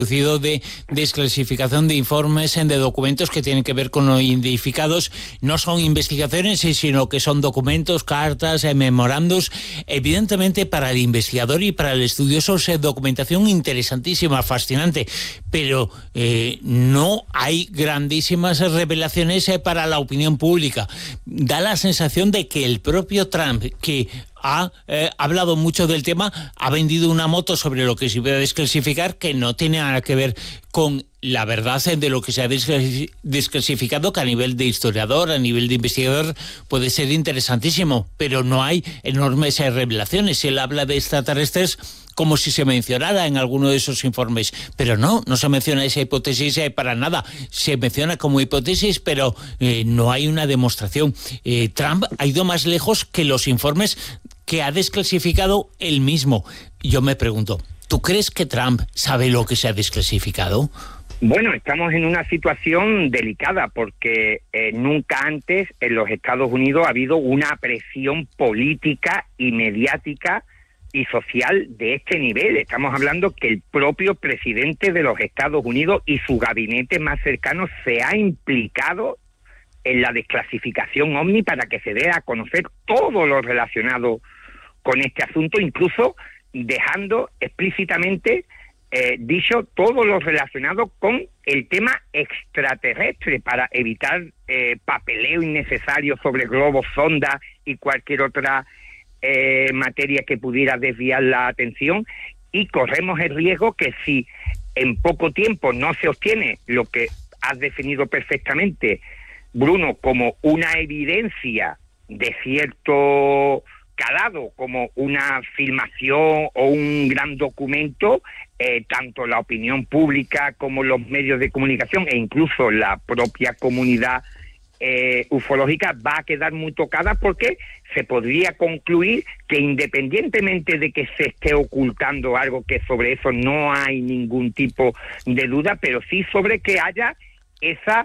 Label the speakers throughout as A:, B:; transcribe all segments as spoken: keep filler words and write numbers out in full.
A: de desclasificación de informes, de documentos que tienen que ver con los identificados. No son investigaciones, sino que son documentos, cartas, memorandos. Evidentemente, para el investigador y para el estudioso es documentación interesantísima, fascinante, pero eh, no hay grandísimas revelaciones eh, para la opinión pública. Da la sensación de que el propio Trump, que ha eh, hablado mucho del tema, ha vendido una moto sobre lo que se puede desclasificar que no tiene nada que ver con la verdad de lo que se ha desclasificado, que a nivel de historiador, a nivel de investigador, puede ser interesantísimo, pero no hay enormes revelaciones. Él habla de extraterrestres como si se mencionara en alguno de esos informes, pero no, no se menciona esa hipótesis eh, para nada. Se menciona como hipótesis, pero eh, no hay una demostración. Eh, Trump ha ido más lejos que los informes que ha desclasificado él mismo. Yo me pregunto, ¿tú crees que Trump sabe lo que se ha desclasificado?
B: Bueno, estamos en una situación delicada porque eh, nunca antes en los Estados Unidos ha habido una presión política y mediática y social de este nivel. Estamos hablando que el propio presidente de los Estados Unidos y su gabinete más cercano se ha implicado en la desclasificación OVNI para que se dé a conocer todo lo relacionado con este asunto, incluso dejando explícitamente eh, dicho todo lo relacionado con el tema extraterrestre para evitar eh, papeleo innecesario sobre globos, sonda y cualquier otra eh, materia que pudiera desviar la atención. Y corremos el riesgo que si en poco tiempo no se obtiene lo que has definido perfectamente, Bruno, como una evidencia de cierto calado, como una filmación o un gran documento, eh, tanto la opinión pública como los medios de comunicación e incluso la propia comunidad eh, ufológica va a quedar muy tocada, porque se podría concluir que independientemente de que se esté ocultando algo, que sobre eso no hay ningún tipo de duda, pero sí sobre que haya esa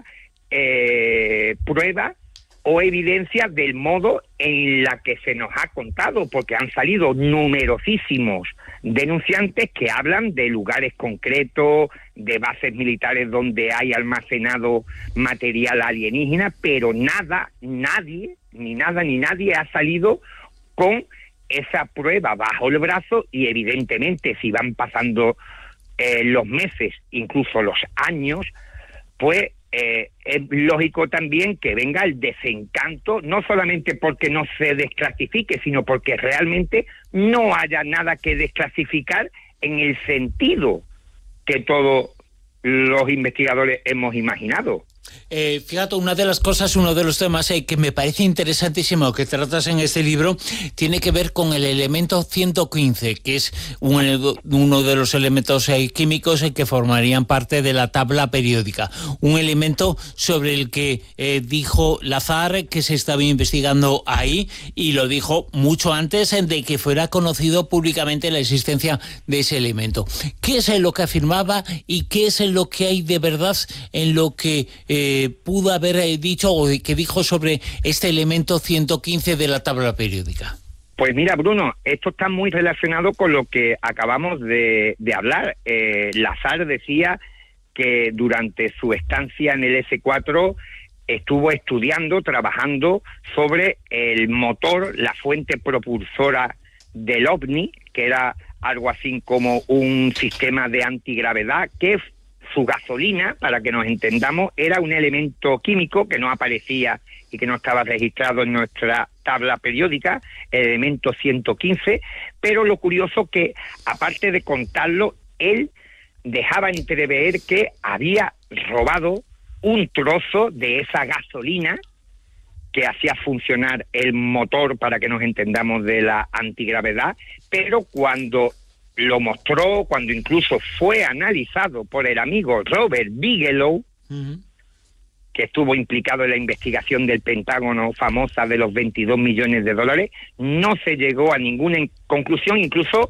B: eh, prueba o evidencia del modo en la que se nos ha contado, porque han salido numerosísimos denunciantes que hablan de lugares concretos, de bases militares donde hay almacenado material alienígena, pero nada, nadie, ni nada ni nadie ha salido con esa prueba bajo el brazo. Y evidentemente, si van pasando eh, los meses, incluso los años, pues Eh, es lógico también que venga el desencanto, no solamente porque no se desclasifique, sino porque realmente no haya nada que desclasificar en el sentido que todos los investigadores hemos imaginado.
A: Eh, fíjate, una de las cosas, uno de los temas eh, que me parece interesantísimo que tratas en este libro tiene que ver con el elemento ciento quince, que es un, uno de los elementos eh, químicos eh, que formarían parte de la tabla periódica. Un elemento sobre el que eh, dijo Lazar que se estaba investigando ahí, y lo dijo mucho antes eh, de que fuera conocido públicamente la existencia de ese elemento. ¿Qué es lo que afirmaba y qué es lo que hay de verdad en lo que Eh, pudo haber eh, dicho o que dijo sobre este elemento ciento quince de la tabla periódica?
B: Pues mira, Bruno, esto está muy relacionado con lo que acabamos de, de hablar. Eh, Lazar decía que durante su estancia en el ese cuatro estuvo estudiando, trabajando sobre el motor, la fuente propulsora del OVNI, que era algo así como un sistema de antigravedad, que su gasolina, para que nos entendamos, era un elemento químico que no aparecía y que no estaba registrado en nuestra tabla periódica, el elemento ciento quince, pero lo curioso que, aparte de contarlo, él dejaba entrever que había robado un trozo de esa gasolina que hacía funcionar el motor, para que nos entendamos, de la antigravedad, pero cuando lo mostró, cuando incluso fue analizado por el amigo Robert Bigelow, uh-huh, que estuvo implicado en la investigación del Pentágono famosa de los veintidós millones de dólares, no se llegó a ninguna conclusión. Incluso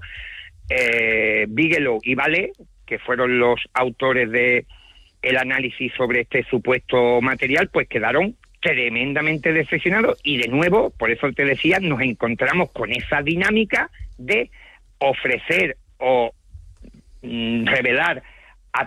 B: eh, Bigelow y Vallée, que fueron los autores de el análisis sobre este supuesto material, pues quedaron tremendamente decepcionados. Y de nuevo, por eso te decía, nos encontramos con esa dinámica de ofrecer o mm, revelar